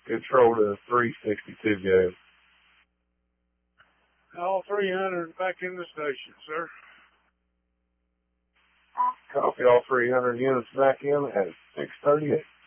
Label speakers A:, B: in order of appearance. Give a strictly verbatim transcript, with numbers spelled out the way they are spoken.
A: Control to three sixty-two, go.
B: All three hundred back in the station, sir.
A: Copy, all three hundred units back in at six thirty-eight.